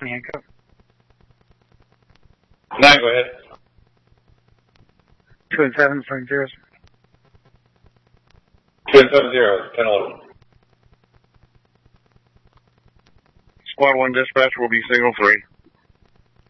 Handcuff. 9, go ahead. 2 and 7, swing zeros. 2 and 7 zeros, 10, 11. Squad 1 dispatch will be signal 3.